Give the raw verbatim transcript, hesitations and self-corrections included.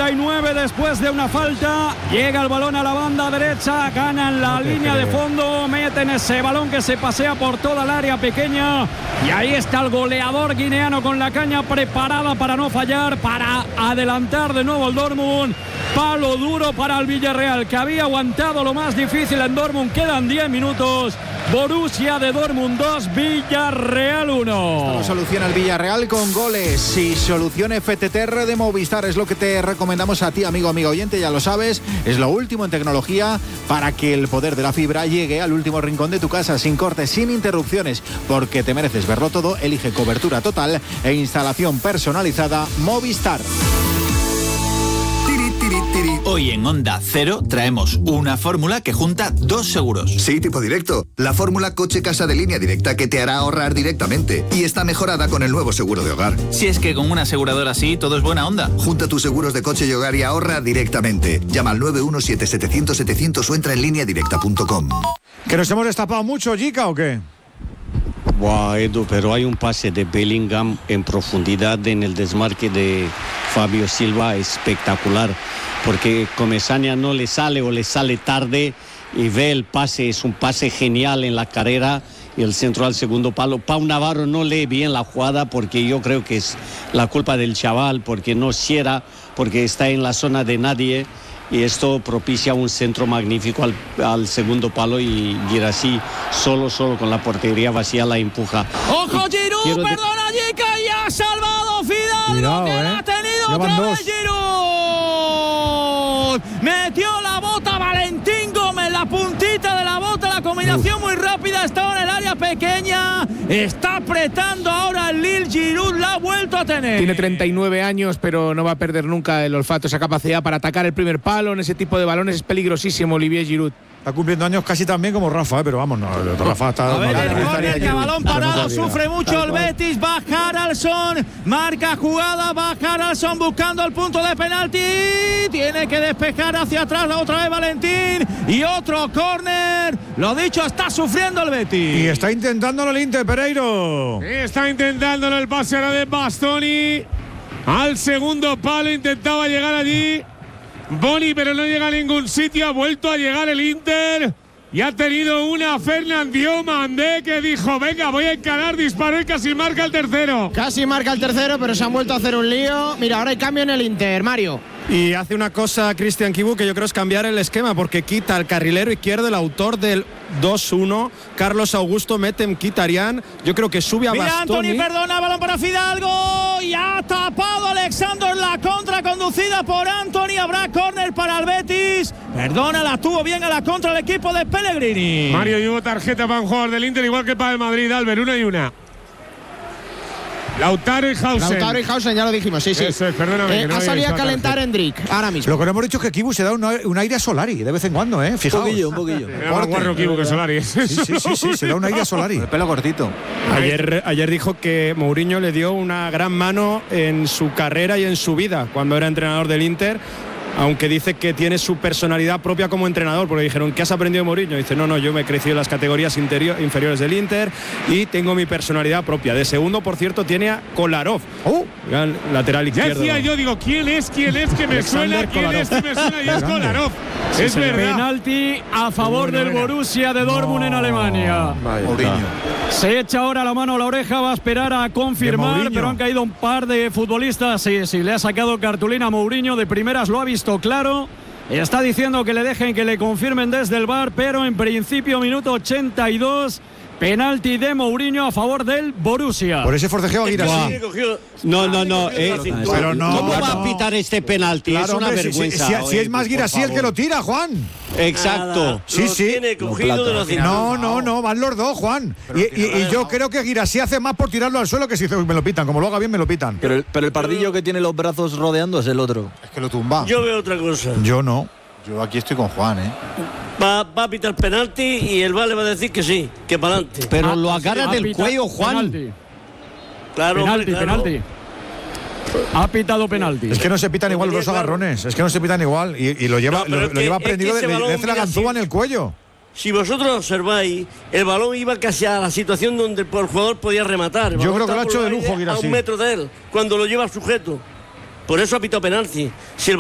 treinta y nueve después de una falta. Llega el balón a la banda derecha, ganan la no línea creo. de fondo, meten ese balón que se pasea por toda el área pequeña. Y ahí está el goleador guineano con la caña preparada para no fallar, para adelantar de nuevo el Dortmund. Palo duro para el Villarreal, que había aguantado lo más difícil en Dortmund. Quedan diez minutos. Borussia de Dortmund dos, Villarreal uno. Esto lo soluciona el Villarreal con goles y solución F T T R de Movistar. Es lo que te recomendamos a ti, amigo, amigo oyente, ya lo sabes. Es lo último en tecnología para que el poder de la fibra llegue al último rincón de tu casa, sin cortes, sin interrupciones, porque te mereces verlo todo. Elige cobertura total e instalación personalizada Movistar. Hoy en Onda Cero traemos una fórmula que junta dos seguros. Sí, tipo directo. La fórmula coche-casa de Línea Directa, que te hará ahorrar directamente y está mejorada con el nuevo seguro de hogar. Si es que con una aseguradora así todo es buena onda. Junta tus seguros de coche y hogar y ahorra directamente. Llama al nueve uno siete setecientos setecientos o entra en línea directa punto com. ¿Que nos hemos destapado mucho, Jica, o qué? Buah, Edu, pero hay un pase de Bellingham en profundidad en el desmarque de Fabio Silva espectacular, porque Comesaña no le sale o le sale tarde y ve el pase, es un pase genial en la carrera y el centro al segundo palo. Pau Navarro no lee bien la jugada, porque yo creo que es la culpa del chaval, porque no cierra, porque está en la zona de nadie. Y esto propicia un centro magnífico al, al segundo palo y Guirassy solo, solo con la portería vacía la empuja. ¡Ojo, Giroud! De... ¡Perdona, Jica! ¡Y ha salvado Fidalgo! Cuidado, que eh. la ha tenido Llevan otra dos. vez Giroud. Metió la bota Valentín Gómez, la puntita de la bota, la combinación Uf. muy rápida, estaba en el área pequeña. Está apretando ahora el Lille. Giroud la ha vuelto a tener. Tiene treinta y nueve años, pero no va a perder nunca el olfato, esa capacidad para atacar el primer palo en ese tipo de balones. Es peligrosísimo Olivier Giroud. Está cumpliendo años casi también como Rafa, ¿eh? Pero vamos, no, Rafa está... A ver, no, el no, córner, que a balón parado sufre mucho el Betis. Va Haralson, marca jugada, va Haralson buscando el punto de penalti. Tiene que despejar hacia atrás la otra vez Valentín. Y otro córner. Lo dicho, está sufriendo el Betis. Y está intentándolo el Inter, Pereiro. Sí, está intentándolo el pase ahora de Bastoni. Al segundo palo intentaba llegar allí Boni, pero no llega a ningún sitio. Ha vuelto a llegar el Inter y ha tenido una Fernand Diomandé que dijo: venga, voy a encarar, disparó y casi marca el tercero. Casi marca el tercero, pero se han vuelto a hacer un lío. Mira, ahora hay cambio en el Inter, Mario. Y hace una cosa Cristian Kibu que yo creo es cambiar el esquema, porque quita al carrilero izquierdo, el autor del dos uno, Carlos Augusto, mete Mkhitaryan. Yo creo que sube a Mira, Bastoni. Antony, perdona, balón para Fidalgo. Y ha tapado Alexander la contra conducida por Antony. Habrá córner para el Betis. Perdona, la tuvo bien a la contra el equipo de Pellegrini. Mario, y hubo tarjeta para un jugador del Inter, igual que para el Madrid, Albert, una y una. Lautaro y Hausen. Lautaro y Hausen, ya lo dijimos, sí, sí. Eso es, perdóname. Eh, que no ha salido a visto calentar Endrick, ahora mismo. Lo que no hemos dicho es que Kibu se da un, un aire a Solari de vez en cuando, ¿eh? Fijaos. Un poquillo, un poquillo. Era más guarro Kibu que Solari. Sí, sí, sí, sí, se da un aire a Solari. El pelo cortito. Ayer, ayer dijo que Mourinho le dio una gran mano en su carrera y en su vida cuando era entrenador del Inter, aunque dice que tiene su personalidad propia como entrenador, porque dijeron: ¿qué has aprendido de Mourinho? Dice: no, no, yo me he crecido en las categorías interior, inferiores del Inter y tengo mi personalidad propia. De segundo, por cierto, tiene a Kolarov, oh. lateral izquierdo. Decía yo, digo, ¿quién es? ¿Quién es que me Alexander suena? ¿Quién Kolarov. es que me suena? Y es Kolarov. Sí, es señor. verdad. Penalti a favor del Borussia de Dortmund no. en Alemania. Mourinho. Se echa ahora la mano a la oreja, va a esperar a confirmar, pero han caído un par de futbolistas. Sí, sí, le ha sacado cartulina a Mourinho, de primeras lo ha visto claro. Está diciendo que le dejen, que le confirmen desde el V A R, pero en principio minuto ochenta y dos, penalti de Mourinho a favor del Borussia. Por ese forcejeo Guirassy. No, no, no. Eh, pero no ¿Cómo claro. va a pitar este penalti? Claro, es una hombre, vergüenza. Si, si, si, si es más Guirassy el que lo tira, Juan. Exacto. Sí, sí. Tiene cogido de los no, no, no, van los dos, Juan. Y, y, y yo creo que Guirassy hace más por tirarlo al suelo que si me lo pitan. Como lo haga bien, me lo pitan. Pero el, pero el pardillo que tiene los brazos rodeando es el otro. Es que lo tumba. Yo veo otra cosa. Yo no. Yo aquí estoy con Juan, ¿eh? Va, va a pitar penalti y el Vale va a decir que sí, que para adelante. Pero Ah, lo agarra sí, del pita, cuello, Juan. Penalti, Claro, penalti. hombre, claro. penalti. Ha pitado penalti. Es que no se pitan igual los claro. agarrones. Es que no se pitan igual. Y, y lo lleva, No, pero lo, es lo que- lleva es que prendido, ese le, balón le hace la mira ganzúa así. en el cuello. Si vosotros observáis, el balón iba casi a la situación donde el jugador podía rematar. El Yo balón creo que lo ha está hecho por de el lujo, aire Guirassy. a un metro de él, cuando lo lleva sujeto. Por eso ha pitado penalti. Si el